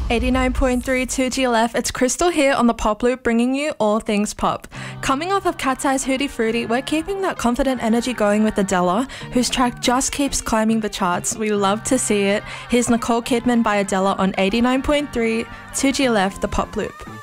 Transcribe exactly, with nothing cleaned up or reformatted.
eighty-nine point three two G L F, it's Crystal here on the Pop Loop, bringing you all things pop. Coming off of Cat's Eyes Hootie Fruity, we're keeping that confident energy going with Adele, whose track just keeps climbing the charts. We love to see it. Here's Nicole Kidman by Adele on eighty-nine point three two G L F, the Pop Loop.